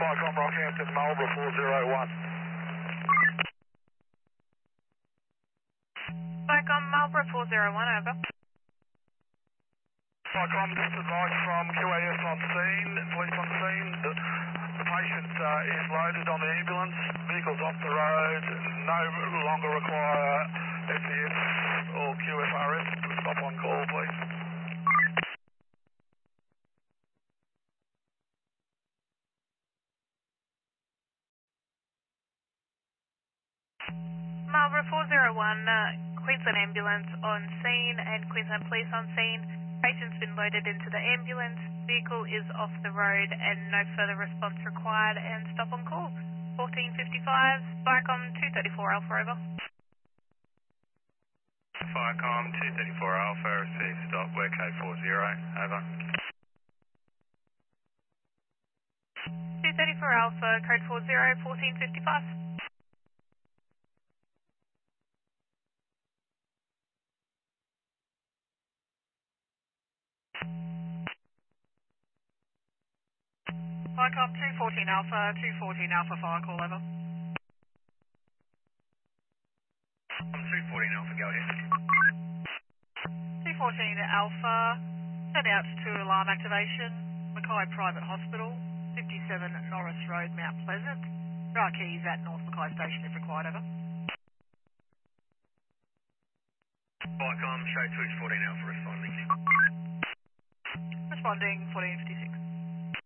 Vicom Rockhampton, Marlborough 401. Vicom Marlborough 401, over. Vicom, just advice from QAS on scene, police on scene. The patient is loaded on the ambulance, vehicles off the road, no longer require FDS or QFRS to stop on call, please. Marlborough 401, Queensland Ambulance on scene and Queensland Police on scene. Patient's been loaded into the ambulance, vehicle is off the road and no further response required and stop on call. 1455, Vicom 234 Alpha, over. Vicom 234 Alpha, receive stop, we're K40, over. 234 Alpha, code 40, 1455. Vicom 214 Alpha, 214 Alpha, fire call, over. 214 Alpha, go ahead. 214 Alpha, send out to alarm activation, Mackay Private Hospital, 57 Norris Road, Mount Pleasant. There are keys at North Mackay Station if required, over. Vicom, show 214 Alpha responding. Responding 1456.